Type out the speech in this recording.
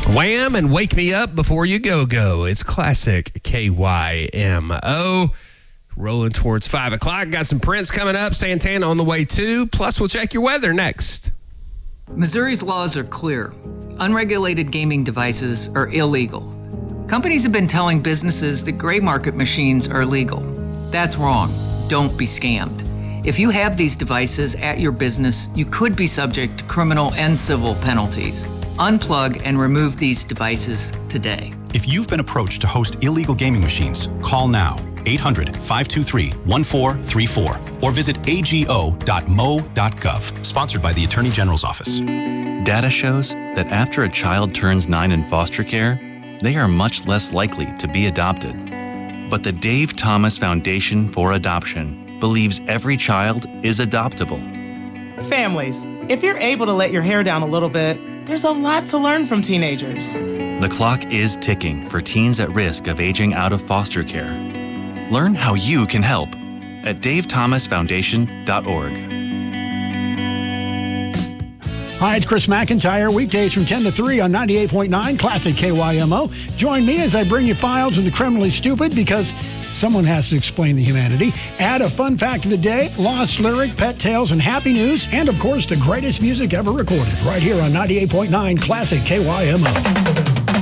Wham! And Wake Me Up Before You Go. It's classic KYMO. Rolling towards 5 o'clock. Got some Prince coming up. Santana on the way too. Plus, we'll check your weather next. Missouri's laws are clear. Unregulated gaming devices are illegal. Companies have been telling businesses that gray market machines are legal. That's wrong. Don't be scammed. If you have these devices at your business, you could be subject to criminal and civil penalties. Unplug and remove these devices today. If you've been approached to host illegal gaming machines, call now. 800-523-1434 or visit ago.mo.gov. Sponsored by the Attorney General's Office. Data shows that after a child turns 9 in foster care, they are much less likely to be adopted. But the Dave Thomas Foundation for Adoption believes every child is adoptable. Families, if you're able to let your hair down a little bit, there's a lot to learn from teenagers. The clock is ticking for teens at risk of aging out of foster care. Learn how you can help at davethomasfoundation.org. Hi, it's Chris McIntyre, weekdays from 10 to 3 on 98.9 Classic KYMO. Join me as I bring you files of the criminally stupid because someone has to explain the humanity. Add a fun fact of the day, lost lyric, pet tales, and happy news, and of course, the greatest music ever recorded right here on 98.9 Classic KYMO.